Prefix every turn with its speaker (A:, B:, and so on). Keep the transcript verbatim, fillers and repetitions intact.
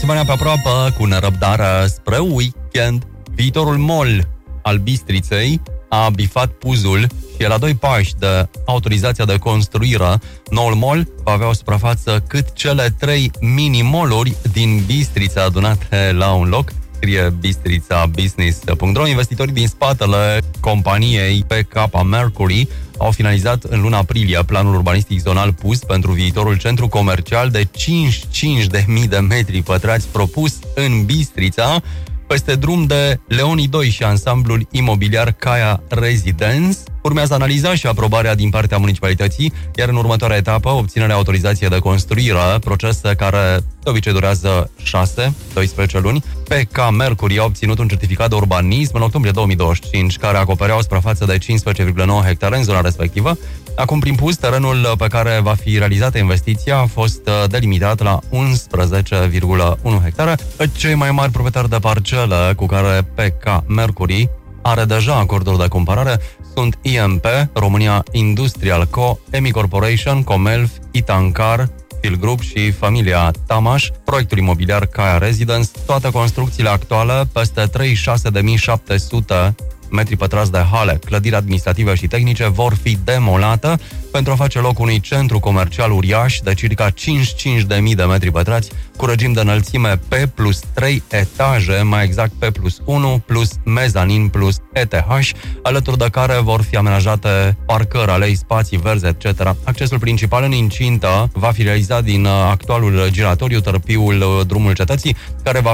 A: Asemenea, pe aproape, cu nerăbdare spre weekend, viitorul mall al Bistriței a bifat puzul și e la doi pași de autorizația de construire. Noul mall va avea o suprafață cât cele trei mini-mall-uri din Bistrița adunate la un loc, scrie bistrița business punct ro. Investitorii din spatele companiei P K Mercury au finalizat în luna aprilie planul urbanistic zonal pus pentru viitorul centru comercial de cincizeci și cinci de mii de metri pătrați propus în Bistrița, peste drum de Leonii doi și ansamblul imobiliar Caia Residence. Urmează analiza și aprobarea din partea municipalității, iar în următoarea etapă obținerea autorizației de construire, proces care de obicei durează șase doisprezece luni. P K Mercury a obținut un certificat de urbanism în octombrie două mii douăzeci și cinci, care acoperea o suprafață de cincisprezece virgulă nouă hectare în zona respectivă. Acum, prin pus, terenul pe care va fi realizată investiția a fost delimitat la unsprezece virgulă unu hectare. Cei mai mari proprietari de parcele cu care P K Mercury are deja acorduri de cumpărare sunt I M P, România Industrial Co, Emi Corporation, Comelf, Itancar, Phil Group și familia Tamaș, proiectul imobiliar Caia Residence. Toate construcțiile actuale, peste treizeci și șase de mii șapte sute metri pătrați de hale, clădiri administrative și tehnice, vor fi demolate pentru a face loc unui centru comercial uriaș de circa cincizeci și cinci de mii de metri pătrați, cu regim de înălțime P plus trei etaje, mai exact P plus unu plus mezanin plus E T H, alături de care vor fi amenajate parcări, alei, spații verzi, et cetera. Accesul principal în incintă va fi realizat din actualul giratoriu, tărpiul Drumul Cetății, care va